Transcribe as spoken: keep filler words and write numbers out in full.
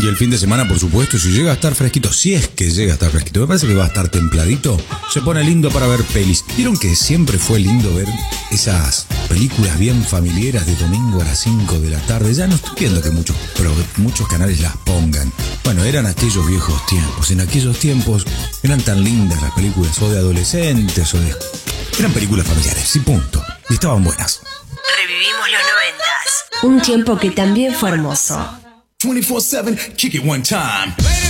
Y el fin de semana, por supuesto, si llega a estar fresquito, si es que llega a estar fresquito, me parece que va a estar templadito, se pone lindo para ver pelis. ¿Vieron que siempre fue lindo ver esas películas bien familiares de domingo a las cinco de la tarde? Ya no estoy viendo que muchos, pero muchos canales las pongan. Bueno, eran aquellos viejos tiempos. En aquellos tiempos eran tan lindas las películas, o de adolescentes, o de... Eran películas familiares, sí, punto. Y estaban buenas. Revivimos los noventas. Un tiempo que también fue hermoso. twenty-four seven, kick it one time.